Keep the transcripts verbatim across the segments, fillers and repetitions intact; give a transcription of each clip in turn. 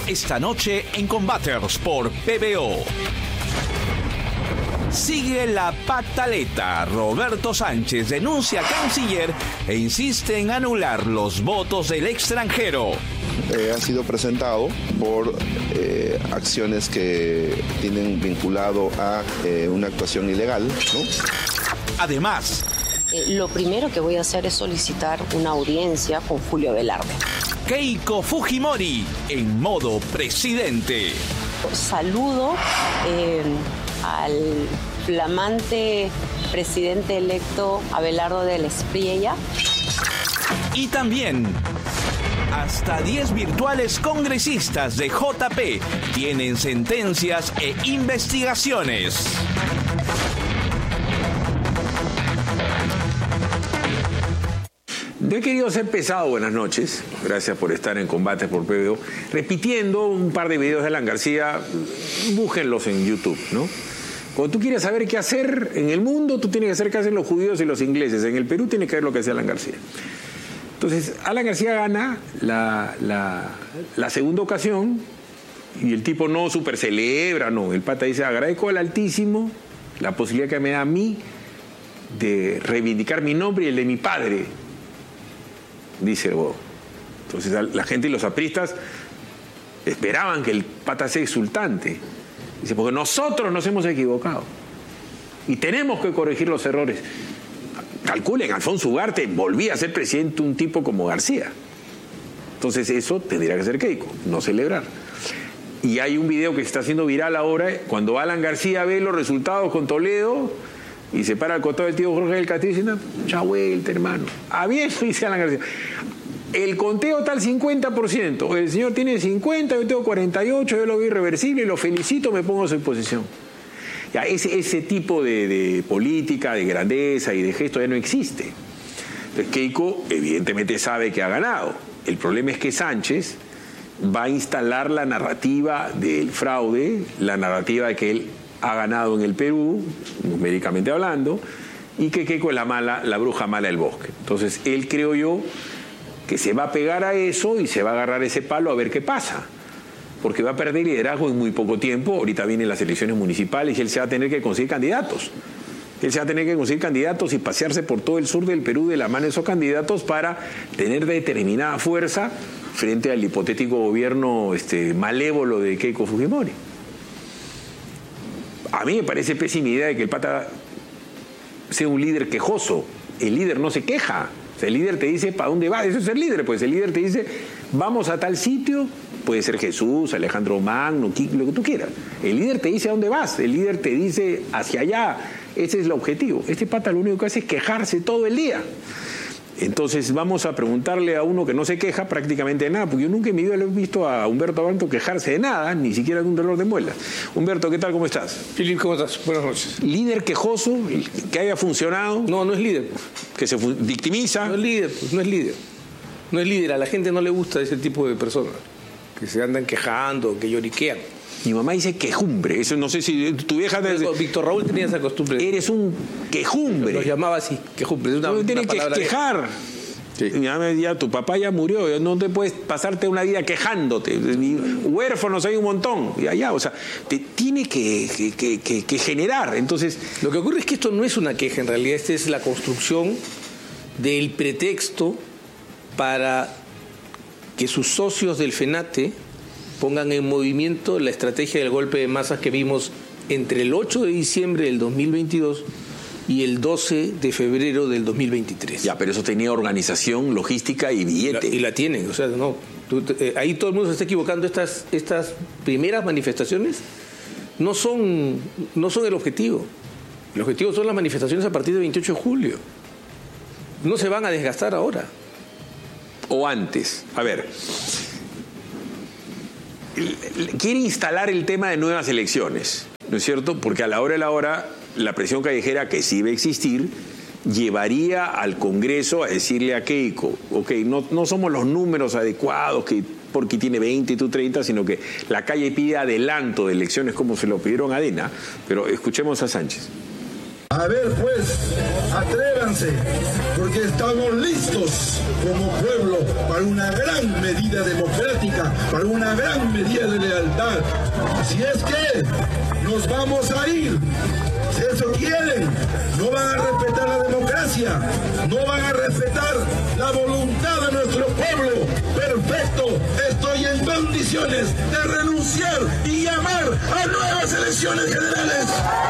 Esta noche en Combaters por P B O. Sigue la pataleta. Roberto Sánchez denuncia a canciller e insiste en anular los votos del extranjero. Eh, ha sido presentado por eh, acciones que tienen vinculado a eh, una actuación ilegal, ¿no? Además, eh, lo primero que voy a hacer es solicitar una audiencia con Julio Velarde. Keiko Fujimori en modo presidente. Saludo eh, al flamante presidente electo Abelardo del Espriella. Y también, hasta diez virtuales congresistas de J P tienen sentencias e investigaciones. No he querido ser pesado, buenas noches. Gracias por estar en Combate por P B O. Repitiendo un par de videos de Alan García, búsquenlos en YouTube, ¿no? Cuando tú quieres saber qué hacer en el mundo, tú tienes que saber qué hacen los judíos y los ingleses. En el Perú tienes que ver lo que hace Alan García. Entonces, Alan García gana la, la, la segunda ocasión y el tipo no super celebra, no. El pata dice, agradezco al Altísimo la posibilidad que me da a mí de reivindicar mi nombre y el de mi padre, dice el huevo. Entonces la gente y los apristas esperaban que el pata sea exultante. Dice, porque nosotros nos hemos equivocado y tenemos que corregir los errores. Calculen, Alfonso Ugarte volvía a ser presidente un tipo como García. Entonces eso tendría que ser Keiko, no celebrar. Y hay un video que se está haciendo viral ahora, cuando Alan García ve los resultados con Toledo y se para al costado del tío Jorge del Castillo diciendo, mucha vuelta, hermano. Ah, bien, dice Alan García. El conteo está al cincuenta por ciento. El señor tiene cincuenta, yo tengo cuarenta y ocho, yo lo veo irreversible, lo felicito, me pongo a su disposición. Ya, ese, ese tipo de, de política, de grandeza y de gesto ya no existe. Entonces Keiko evidentemente sabe que ha ganado. El problema es que Sánchez va a instalar la narrativa del fraude, la narrativa de que él ha ganado en el Perú, numéricamente hablando, y que Keiko es la mala, la bruja mala del bosque. Entonces él, creo yo, que se va a pegar a eso y se va a agarrar ese palo a ver qué pasa. Porque va a perder liderazgo en muy poco tiempo. Ahorita vienen las elecciones municipales y él se va a tener que conseguir candidatos. Él se va a tener que conseguir candidatos y pasearse por todo el sur del Perú de la mano de esos candidatos para tener determinada fuerza frente al hipotético gobierno este, malévolo de Keiko Fujimori. A mí me parece pésima idea de que el pata sea un líder quejoso. El líder no se queja. O sea, el líder te dice para dónde va. Eso es ser líder, pues. El líder te dice, vamos a tal sitio. Puede ser Jesús, Alejandro Magno, lo que tú quieras. El líder te dice a dónde vas. El líder te dice hacia allá. Ese es el objetivo. Este pata lo único que hace es quejarse todo el día. Entonces vamos a preguntarle a uno que no se queja prácticamente de nada, porque yo nunca en mi vida lo he visto a Humberto Abanto quejarse de nada, ni siquiera de un dolor de muelas. Humberto, ¿qué tal? ¿Cómo estás? Philip, ¿cómo estás? Buenas noches. ¿Líder quejoso, que haya funcionado? No, no es líder. ¿Que se victimiza? No es líder, pues, no es líder. No es líder, a la gente no le gusta ese tipo de personas, que se andan quejando, que lloriquean. Mi mamá dice quejumbre, eso no sé si tu vieja... Desde... Víctor Raúl tenía esa costumbre. Eres un quejumbre. Lo llamaba así, quejumbre. Es una, no tienes que quejar. Sí. Ya, ya, tu papá ya murió, no te puedes pasarte una vida quejándote. Huérfanos hay un montón. Y allá, o sea, te tiene que, que, que, que generar. Entonces, lo que ocurre es que esto no es una queja, en realidad, esta es la construcción del pretexto para que sus socios del FENATE pongan en movimiento la estrategia del golpe de masas que vimos entre el ocho de diciembre del dos mil veintidós y el doce de febrero del dos mil veintitrés. Ya, pero eso tenía organización, logística y billete. Y la, y la tienen, o sea, no. Tú, eh, ahí todo el mundo se está equivocando. Estas, estas primeras manifestaciones no son, no son el objetivo. El objetivo son las manifestaciones a partir del veintiocho de julio. No se van a desgastar ahora. O antes. A ver. Quiere instalar el tema de nuevas elecciones, ¿no es cierto? Porque a la hora de la hora, la presión callejera, que sí va a existir, llevaría al Congreso a decirle a Keiko, ok, no, no somos los números adecuados, que porque tiene veinte y tú treinta, sino que la calle pide adelanto de elecciones como se lo pidieron a Dena. Pero escuchemos a Sánchez. A ver pues, atrévanse, porque estamos listos como pueblo para una gran medida democrática, para una gran medida de lealtad. Si es que nos vamos a ir, si eso quieren, no van a respetar la democracia, no van a respetar la voluntad de nuestro pueblo. Perfecto, estoy en condiciones de renunciar y llamar a nuevas elecciones generales.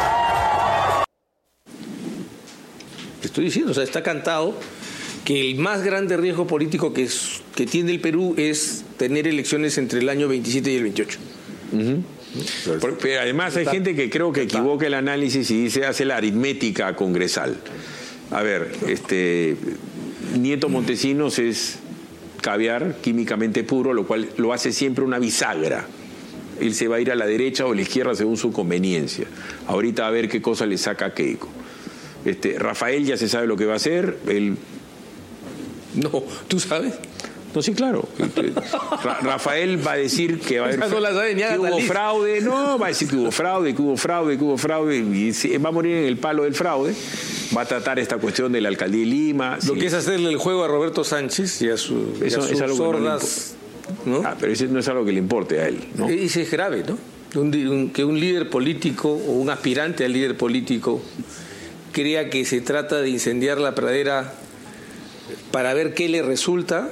Estoy diciendo, o sea, está cantado que el más grande riesgo político que, es, que tiene el Perú es tener elecciones entre el año veintisiete y el veintiocho. Uh-huh. Pero además hay gente que creo que equivoca el análisis y dice, hace la aritmética congresal. A ver, este Nieto Montesinos es caviar químicamente puro, lo cual lo hace siempre una bisagra. Él se va a ir a la derecha o a la izquierda según su conveniencia. Ahorita a ver qué cosa le saca a Keiko. Este, Rafael ya se sabe lo que va a hacer. Él... No, ¿tú sabes? No, sí, claro. Ra Rafael va a decir que va a haber no la sabe, ni que hubo fraude. No, va a decir que hubo fraude, que hubo fraude, que hubo fraude. Y va a morir en el palo del fraude. Va a tratar esta cuestión de la alcaldía de Lima. Lo sí. que es hacerle el juego a Roberto Sánchez y a, su, y eso, a sus es algo sordas. Que no, ¿no? Ah, pero eso no es algo que le importe a él, ¿no? Eso es grave, ¿no? Un, un, que un líder político o un aspirante al líder político crea que se trata de incendiar la pradera para ver qué le resulta.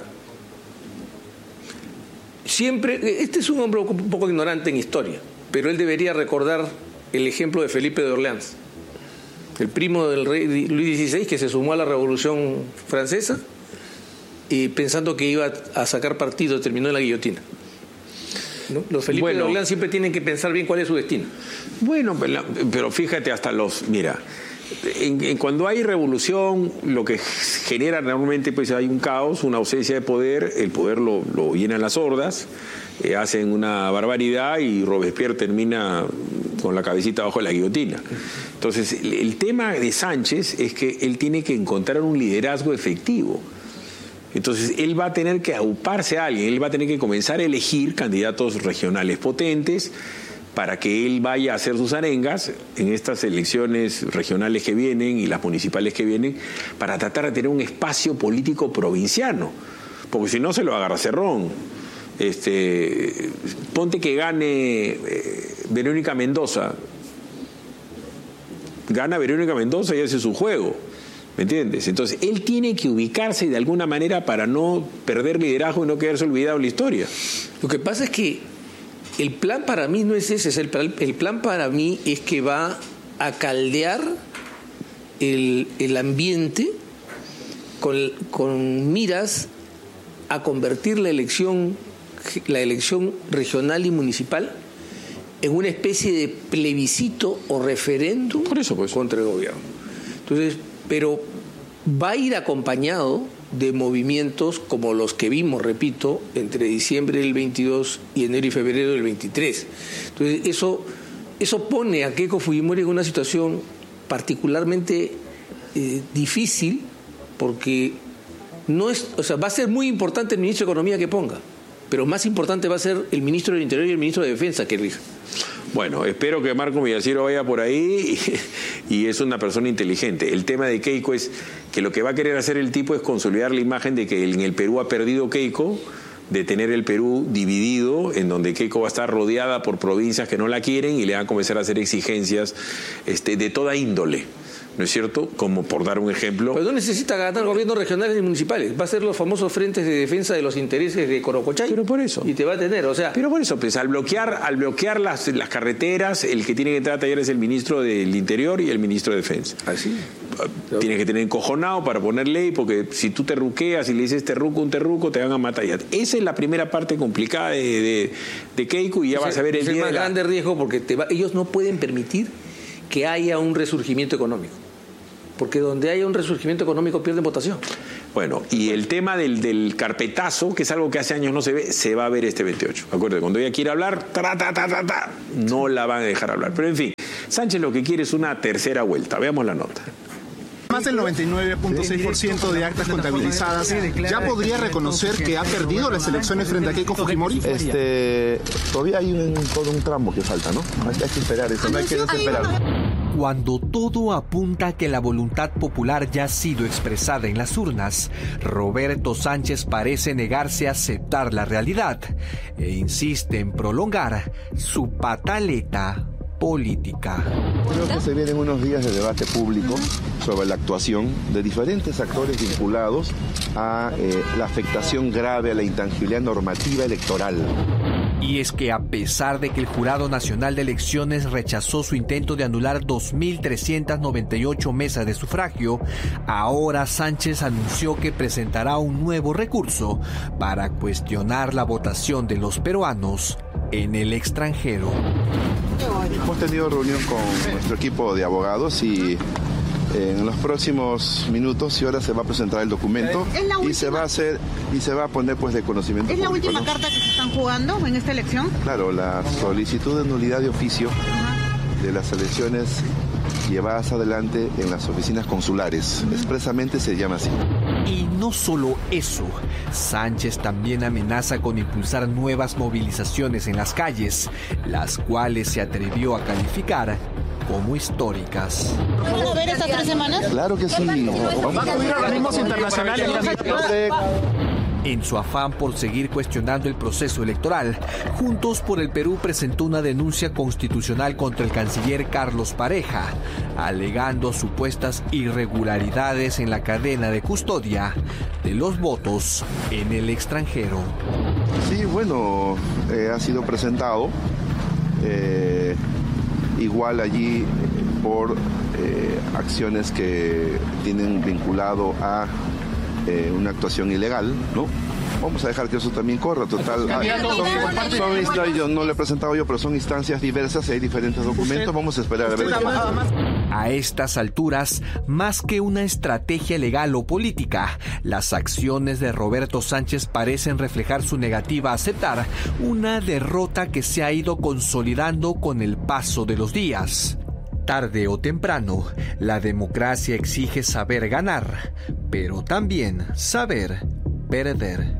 Siempre, este es un hombre un poco ignorante en historia, pero él debería recordar el ejemplo de Felipe de Orleans, el primo del rey Luis dieciséis, que se sumó a la Revolución Francesa y pensando que iba a sacar partido terminó en la guillotina, ¿no? Los Felipe bueno, de Orleans siempre tienen que pensar bien cuál es su destino. Bueno, pero fíjate hasta los... Mira, en, en cuando hay revolución, lo que genera normalmente pues hay un caos, una ausencia de poder, el poder lo, lo llenan las hordas, eh, hacen una barbaridad y Robespierre termina con la cabecita bajo la guillotina. Entonces, el, el tema de Sánchez es que él tiene que encontrar un liderazgo efectivo. Entonces, él va a tener que auparse a alguien, él va a tener que comenzar a elegir candidatos regionales potentes para que él vaya a hacer sus arengas en estas elecciones regionales que vienen y las municipales que vienen, para tratar de tener un espacio político provinciano, porque si no se lo agarra Cerrón. Este, ponte que gane eh, Verónica Mendoza, gana Verónica Mendoza y hace su juego, ¿me entiendes? Entonces él tiene que ubicarse de alguna manera para no perder liderazgo y no quedarse olvidado en la historia. Lo que pasa es que el plan para mí no es ese, es el, plan, el plan para mí es que va a caldear el, el ambiente con, con miras a convertir la elección, la elección regional y municipal en una especie de plebiscito o referéndum Por eso, pues. contra el gobierno. Entonces, pero va a ir acompañado de movimientos como los que vimos, repito, entre diciembre del veintidós y enero y febrero del veintitrés. Entonces, eso, eso pone a Keiko Fujimori en una situación particularmente eh, difícil, porque no es, o sea, va a ser muy importante el ministro de Economía que ponga, pero más importante va a ser el ministro del Interior y el ministro de Defensa que elija. Bueno, espero que Marco Millaciro vaya por ahí y, y es una persona inteligente. El tema de Keiko es que lo que va a querer hacer el tipo es consolidar la imagen de que en el Perú ha perdido Keiko, de tener el Perú dividido, en donde Keiko va a estar rodeada por provincias que no la quieren y le van a comenzar a hacer exigencias este, de toda índole. ¿No es cierto? Como por dar un ejemplo. Pero no necesita ganar gobiernos regionales y municipales. Va a ser los famosos frentes de defensa de los intereses de Corocochay. Pero por eso. Y te va a tener, o sea. Pero por eso, pues al bloquear, al bloquear las, las carreteras, el que tiene que entrar a taller es el ministro del Interior y el ministro de Defensa. Así. Tienes que tener encojonado para poner ley, porque si tú te ruqueas y le dices terruco un terruco, te van a matar ya. Esa es la primera parte complicada de, de, de Keiko y ya o sea, vas a ver el día. Es el más de la... grande riesgo porque te va, ellos no pueden permitir que haya un resurgimiento económico. Porque donde haya un resurgimiento económico pierden votación. Bueno, y el tema del, del carpetazo, que es algo que hace años no se ve, se va a ver este veintiocho. Acuérdate, cuando ella quiere hablar, ta, ta, ta, ta, ta, no la van a dejar hablar. Pero en fin, Sánchez lo que quiere es una tercera vuelta. Veamos la nota. Más del noventa y nueve punto seis por ciento de actas contabilizadas ya podría reconocer que ha perdido las elecciones frente a Keiko Fujimori. Este, todavía hay un, todo un tramo que falta, ¿no? Hay que esperar eso, no hay que desesperar. Cuando todo apunta a que la voluntad popular ya ha sido expresada en las urnas, Roberto Sánchez parece negarse a aceptar la realidad e insiste en prolongar su pataleta política. Creo que se vienen unos días de debate público sobre la actuación de diferentes actores vinculados a eh, la afectación grave a la intangibilidad normativa electoral. Y es que a pesar de que el Jurado Nacional de Elecciones rechazó su intento de anular dos mil trescientas noventa y ocho mesas de sufragio, ahora Sánchez anunció que presentará un nuevo recurso para cuestionar la votación de los peruanos en el extranjero. Hemos tenido reunión con nuestro equipo de abogados y en los próximos minutos y horas se va a presentar el documento y se va a hacer y se va a poner pues de conocimiento. ¿Es la público, última ¿no? carta que se están jugando en esta elección? Claro, la solicitud de nulidad de oficio uh-huh. de las elecciones llevadas adelante en las oficinas consulares. Uh-huh. Expresamente se llama así. Y no solo eso, Sánchez también amenaza con impulsar nuevas movilizaciones en las calles, las cuales se atrevió a calificar como históricas. ¿Van a ver estas tres semanas? Claro que sí. Vamos a acudir a organismos internacionales. En su afán por seguir cuestionando el proceso electoral, Juntos por el Perú presentó una denuncia constitucional contra el canciller Carlos Pareja, alegando supuestas irregularidades en la cadena de custodia de los votos en el extranjero. Sí, bueno, eh, ha sido presentado. Eh, igual allí por eh, acciones que tienen vinculado a eh, una actuación ilegal, ¿no? Vamos a dejar que eso también corra, total. Ah, son, son instancias, yo no le he presentado yo, pero son instancias diversas, hay diferentes documentos, vamos a esperar a ver. A estas alturas, más que una estrategia legal o política, las acciones de Roberto Sánchez parecen reflejar su negativa a aceptar una derrota que se ha ido consolidando con el paso de los días. Tarde o temprano, la democracia exige saber ganar, pero también saber perder.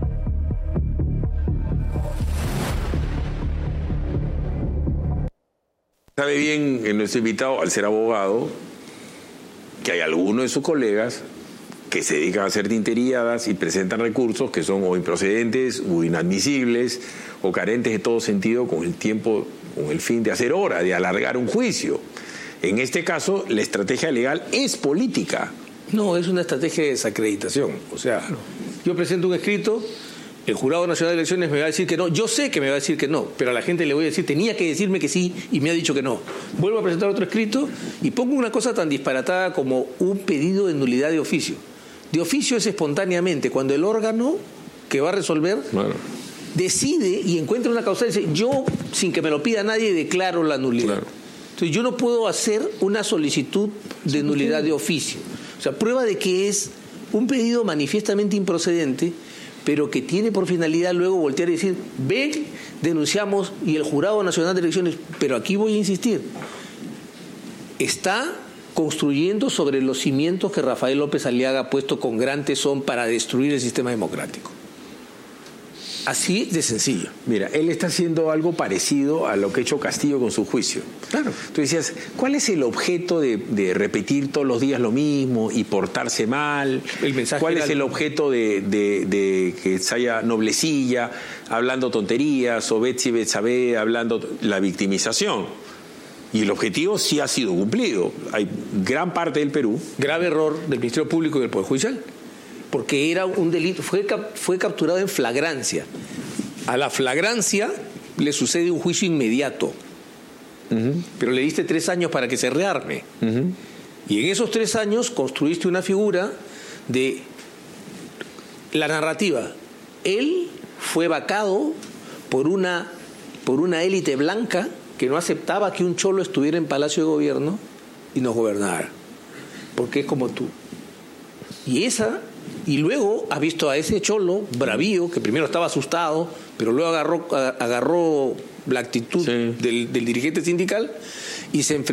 Sabe bien en nuestro invitado, al ser abogado, que hay algunos de sus colegas que se dedican a hacer tinteriadas y presentan recursos que son o improcedentes o inadmisibles o carentes de todo sentido con el tiempo, con el fin de hacer hora, de alargar un juicio. En este caso, la estrategia legal es política. No, es una estrategia de desacreditación. O sea, yo presento un escrito, el Jurado Nacional de Elecciones me va a decir que no. Yo sé que me va a decir que no, pero a la gente le voy a decir, tenía que decirme que sí y me ha dicho que no. Vuelvo a presentar otro escrito y pongo una cosa tan disparatada como un pedido de nulidad de oficio. De oficio es espontáneamente, cuando el órgano que va a resolver bueno. decide y encuentra una causa y dice, yo, sin que me lo pida nadie, declaro la nulidad. Claro. Entonces yo no puedo hacer una solicitud de nulidad de oficio. O sea, prueba de que es un pedido manifiestamente improcedente, pero que tiene por finalidad luego voltear y decir, ven, denunciamos, y el Jurado Nacional de Elecciones, pero aquí voy a insistir, está construyendo sobre los cimientos que Rafael López Aliaga ha puesto con gran tesón para destruir el sistema democrático. Así de sencillo. Mira, él está haciendo algo parecido a lo que ha hecho Castillo con su juicio. Claro. Tú decías, ¿cuál es el objeto de, de repetir todos los días lo mismo y portarse mal? El mensaje ¿Cuál era es el objeto de, de, de que se haya noblecilla, hablando tonterías, o Betsy Betsabe hablando la victimización? Y el objetivo sí ha sido cumplido. Hay gran parte del Perú. Grave error del Ministerio Público y del Poder Judicial. Porque era un delito, fue, fue capturado en flagrancia. A la flagrancia le sucede un juicio inmediato. Uh-huh. Pero le diste tres años para que se rearme. Uh-huh. Y en esos tres años construiste una figura de la narrativa. Él fue vacado por una, por una élite blanca que no aceptaba que un cholo estuviera en Palacio de Gobierno y nos gobernara. Porque es como tú. Y esa... Y luego ha visto a ese cholo bravío, que primero estaba asustado, pero luego agarró, agarró la actitud sí. del, del dirigente sindical y se enfrentó